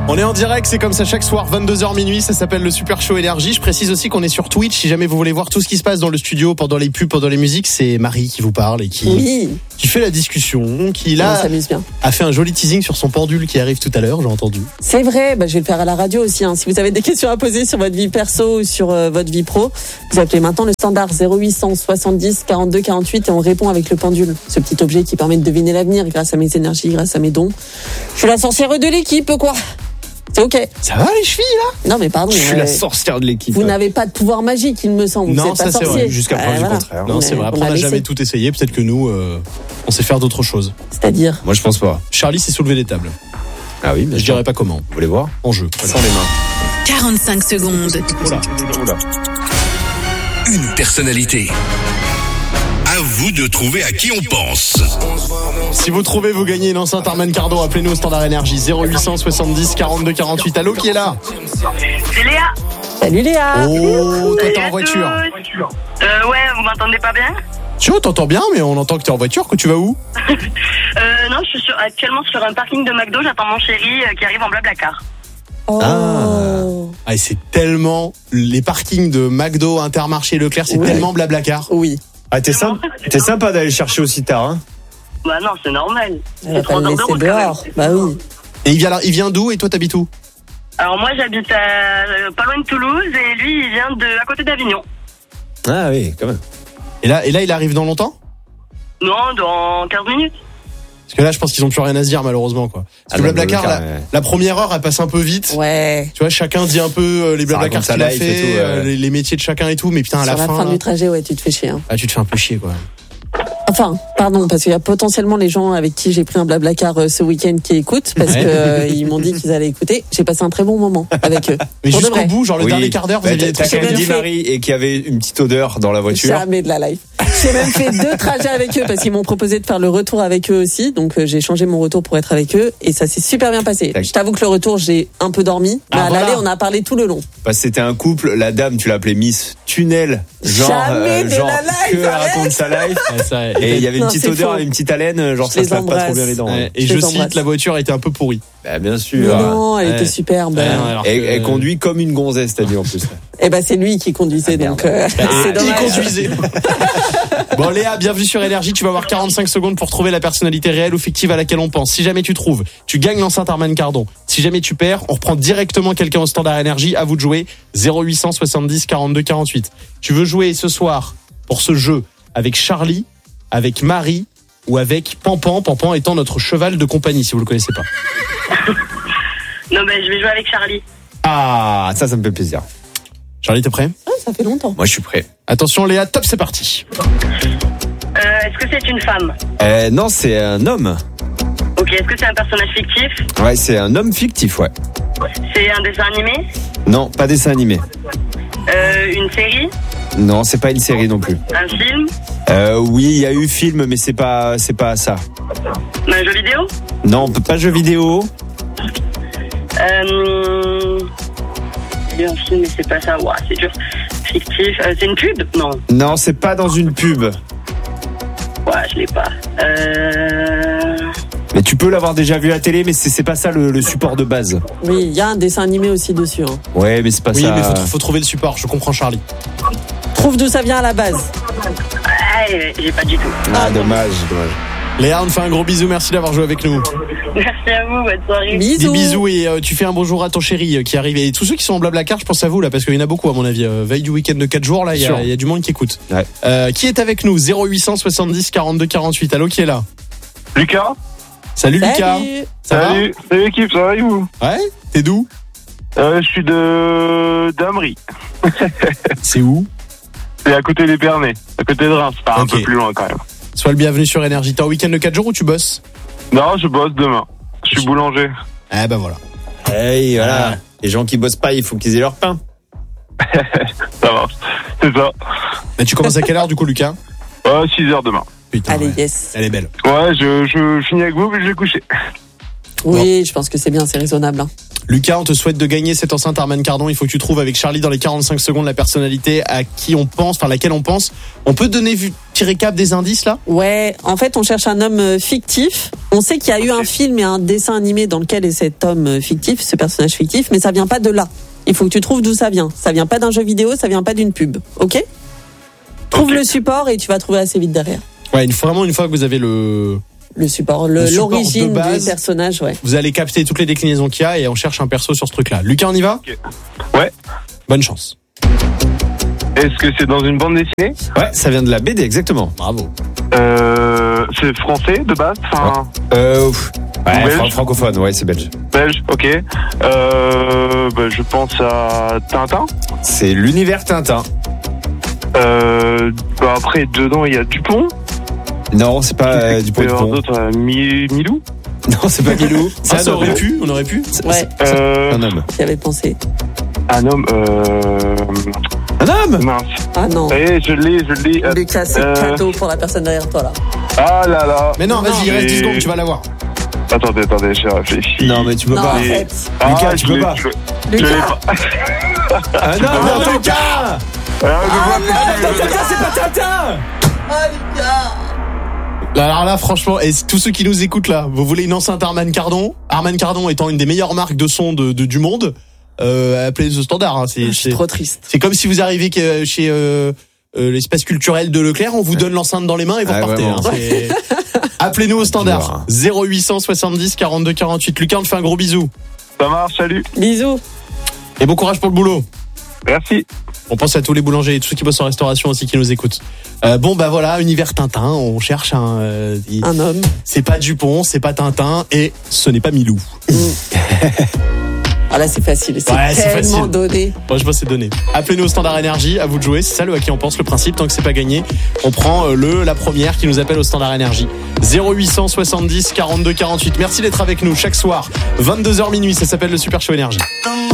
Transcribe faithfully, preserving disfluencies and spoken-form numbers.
On est en direct, c'est comme ça chaque soir, vingt-deux heures minuit, ça s'appelle le Super Show Énergie. Je précise aussi qu'on est sur Twitch, si jamais vous voulez voir tout ce qui se passe dans le studio, pendant les pubs, pendant les musiques, c'est Marie qui vous parle et qui, oui. qui fait la discussion, qui là on s'amuse bien. A fait un joli teasing sur son pendule qui arrive tout à l'heure, j'ai entendu. C'est vrai, bah, je vais le faire à la radio aussi. Hein. Si vous avez des questions à poser sur votre vie perso ou sur euh, votre vie pro, vous appelez maintenant le standard zéro huit cent soixante-dix quarante-deux quarante-huit et on répond avec le pendule. Ce petit objet qui permet de deviner l'avenir grâce à mes énergies, grâce à mes dons. Je suis la sorcière de l'équipe, quoi. C'est ok. Ça va les chevilles là ? Non mais pardon. Je suis euh, la sorcière de l'équipe. Vous n'avez pas de pouvoir magique, il me semble. Non, vous ça pas c'est sorcier. vrai. Jusqu'à preuve euh, du voilà. contraire. Non, c'est vrai. Après, on n'a jamais tout essayé. Peut-être que nous, euh, on sait faire d'autres choses. C'est-à-dire ? Moi, je pense pas. Charlie s'est soulevé des tables. Ah oui, mais je dirais pas comment. Vous voulez voir ? En jeu. Sans les mains. quarante-cinq secondes. Oula. Oula. Une personnalité. À vous de trouver à qui on pense. Si vous trouvez, vous gagnez une enceinte Harman Kardon. Appelez-nous au standard énergie zéro huit cent soixante-dix quarante-deux quarante-huit. Allô, qui est là ? C'est Léa. Salut Léa. Oh, toi t'es en voiture. Euh, ouais, vous m'entendez pas bien ? Tu vois, t'entends bien, mais on entend que t'es en voiture, que tu vas où ? euh, Non, je suis sur, actuellement sur un parking de McDo. J'attends mon chéri euh, qui arrive en Blablacar. Oh. Ah. Ah, et c'est tellement les parkings de McDo, Intermarché, Leclerc, c'est ouais. tellement Blablacar. Oui. Ah, t'es sympa, t'es sympa d'aller chercher aussi tard, hein ? Bah non, c'est normal. Elle va pas le laisser dehors. Bah oui. Et il vient, il vient d'où et toi t'habites où ? Alors moi j'habite à, euh, pas loin de Toulouse et lui il vient de à côté d'Avignon. Ah oui, quand même. Et là, et là il arrive dans longtemps ? Non, dans quinze minutes. Parce que là je pense qu'ils ont plus rien à se dire malheureusement quoi. Parce que ah, Blablacar, la, ouais. la première heure elle passe un peu vite. Ouais. Tu vois, chacun dit un peu euh, les Blablacar qu'il a fait, tout, ouais. les, les métiers de chacun et tout, mais putain à Sur la, la fin. Sur la fin là, du trajet, ouais, tu te fais chier. Hein. Ah, tu te fais un peu chier quoi. Enfin, pardon, parce qu'il y a potentiellement les gens avec qui j'ai pris un Blablacar euh, ce week-end qui écoutent, parce ouais. que euh, ils m'ont dit qu'ils allaient écouter. J'ai passé un très bon moment avec eux. Mais jusqu'au bout, genre le oui. dernier quart d'heure, vous bah, aviez des trucs. T'as quand même dit Marie et qu'il y avait une petite odeur dans la voiture. Jamais de la life. J'ai même fait deux trajets avec eux parce qu'ils m'ont proposé de faire le retour avec eux aussi. Donc euh, j'ai changé mon retour pour être avec eux et ça s'est super bien passé. Je t'avoue que le retour, j'ai un peu dormi, mais ah, à voilà. l'aller, on a parlé tout le long. Parce que c'était un couple, la dame, tu l'appelais Miss Tunnel, genre, Jamais euh, de genre la life, que raconte sa life. Ouais, ça, et il y avait une non, petite odeur, et une petite haleine, genre ça se lave pas trop bien les dents. Ouais, et je, je cite, la voiture était un peu pourrie. Bah, bien sûr. Mais non, elle ouais. était superbe. Ouais, et, que... Elle conduit comme une gonzesse, t'as dit en plus. Eh ben c'est lui qui conduisait, ah, donc euh, ah, c'est dommage. Il conduisait. Bon Léa, bienvenue sur Énergie. Tu vas avoir quarante-cinq secondes pour trouver la personnalité réelle ou fictive à laquelle on pense. Si jamais tu trouves, tu gagnes l'enceinte Harman Kardon. Si jamais tu perds, on reprend directement quelqu'un au standard Énergie. À vous de jouer. zéro huit cent soixante-dix quarante-deux quarante-huit. Tu veux jouer ce soir pour ce jeu avec Charlie, avec Marie ou avec Pampan, Pampan étant notre cheval de compagnie, si vous le connaissez pas. Non, ben, je vais jouer avec Charlie. Ah, ça, ça me fait plaisir. Charlie, t'es prêt ? Ah, ça fait longtemps. Moi, je suis prêt. Attention, Léa, top, c'est parti. Euh, est-ce que c'est une femme ? Euh, non, c'est un homme. Ok, est-ce que c'est un personnage fictif ? Ouais, c'est un homme fictif, ouais. C'est un dessin animé ? Non, pas dessin animé. Euh, une série ? Non, c'est pas une série non plus. Un film ? Euh, oui, il y a eu film, mais c'est pas, c'est pas ça. Un jeu vidéo ? Non, pas jeu vidéo. Euh... Il y a un film, mais c'est pas ça. Ouah, c'est dur. Fictif. Euh, c'est une pub ? Non. Non, c'est pas dans une pub. Ouais, je l'ai pas. Euh... Mais tu peux l'avoir déjà vu à la télé, mais c'est, c'est pas ça le, le support de base. Oui, il y a un dessin animé aussi dessus. Hein. Ouais, mais c'est pas oui, ça. Oui, mais faut, faut trouver le support. Je comprends Charlie. Trouve d'où ça vient à la base. Ouais, j'ai pas du tout. Ah, ah dommage, dommage. Léa, on te fait un gros bisou. Merci d'avoir joué avec nous. Merci à vous, bonne soirée. Bisous. Des bisous et euh, tu fais un bonjour à ton chéri euh, qui arrive. Et tous ceux qui sont en Blablacar, je pense à vous là, parce qu'il y en a beaucoup à mon avis. Euh, veille du week-end de quatre jours, là, il y, y a du monde qui écoute. Ouais. Euh, qui est avec nous ? zéro huit cent soixante-dix quarante-deux quarante-huit. Allô, qui est là ? Lucas. Salut, Salut. Lucas. Ça Salut. va ? Salut l'équipe, ça va et vous ? Ouais. T'es d'où ? euh, Je suis de d'Amry. C'est où ? C'est à côté d'Épernay, à côté de Reims, pas okay. Un peu plus loin quand même. Sois le bienvenu sur Énergie. T'es en week-end de quatre jours ou tu bosses ? Non, je bosse demain. Je suis boulanger. Ah bah voilà. Hey, voilà. Ah. Les gens qui bossent pas, il faut qu'ils aient leur pain. Ça va, c'est ça. Mais tu commences à quelle heure du coup, Lucas ? euh, six heures demain. Putain, allez, ouais. yes. Elle est belle. Ouais, je, je finis avec vous, puis je vais coucher. Oui, bon. Je pense que c'est bien, c'est raisonnable. Hein. Lucas, on te souhaite de gagner cette enceinte Harman Kardon. Il faut que tu trouves avec Charlie dans les quarante-cinq secondes la personnalité à qui on pense, enfin laquelle on pense. On peut donner une petit récap des indices là. Ouais, en fait, on cherche un homme euh, fictif. On sait qu'il y a eu un film et un dessin animé dans lequel est cet homme euh, fictif, ce personnage fictif, mais ça vient pas de là. Il faut que tu trouves d'où ça vient. Ça vient pas d'un jeu vidéo, ça vient pas d'une pub. Ok ? Trouve Ok. le support et tu vas trouver assez vite derrière. Ouais, une, vraiment une fois que vous avez le, Le support, le- Le support l'origine de base. du personnage, ouais. vous allez capter toutes les déclinaisons qu'il y a et on cherche un perso sur ce truc-là. Lucas, on y va ? Ok. Ouais. Bonne chance. Est-ce que c'est dans une bande dessinée? Ouais, ça vient de la B D, exactement. Bravo. Euh, c'est français de base? Enfin, Euh, pff, ouais, Belge. fran- francophone, ouais, c'est belge. belge, ok. Euh, bah, je pense à Tintin. C'est l'univers Tintin. Euh, bah, après, dedans, il y a Dupont. Non, c'est pas euh, du Il point peut y de avoir pont. d'autres, euh, Mi- Milou. Non, c'est pas Milou. C'est Ah, un ça aurait homme. pu, on aurait pu. C'est- Ouais, c'est Euh, un homme. j'y avais pensé. un homme, euh, Un homme. mince. Ah non. Eh, je l'ai, je l'ai. euh, Lucas, c'est euh, cadeau pour la personne derrière toi, là. Ah là là. Mais non, vas-y, il reste Et- dix secondes, tu vas l'avoir. Attendez, attendez, j'ai réfléchi. Non, mais tu peux Non, pas. arrête. Ah, Lucas, tu je peux l'ai- pas. je l'ai- je l'ai Lucas, pas. Un homme, en tout cas. Ah, je vois que Tintin, c'est pas Tintin. ah, Lucas. Alors là, franchement, et tous ceux qui nous écoutent là, vous voulez une enceinte Harman Kardon, Harman Kardon étant une des meilleures marques de son de, de- du monde, euh, appelez ce standard. Hein, c'est, Je suis c'est, trop triste. c'est comme si vous arrivez que- chez euh, euh, l'espace culturel de Leclerc, on vous donne l'enceinte dans les mains et vous Ah, repartez. vraiment. Hein, c'est... Appelez-nous au standard. Dur. zéro huit cent soixante-dix quarante-deux quarante-huit. Lucas, on te fait un gros bisou. ça marche, salut. Bisous. Et bon courage pour le boulot. Merci. On pense à tous les boulangers et tous ceux qui bossent en restauration aussi qui nous écoutent. Euh, bon bah voilà, univers Tintin, on cherche un... euh, il- Un homme. c'est pas Dupont, c'est pas Tintin et ce n'est pas Milou. Ah là, c'est facile. C'est Ouais, c'est tellement facile. donné. Moi je vois c'est donné. Appelez-nous au standard énergie, à vous de jouer, c'est ça le à qui on pense le principe, tant que c'est pas gagné, on prend euh, le la première qui nous appelle au standard énergie. zéro huit cent soixante-dix quarante-deux quarante-huit. Merci d'être avec nous chaque soir, vingt-deux heures minuit, ça s'appelle le Super Show Énergie.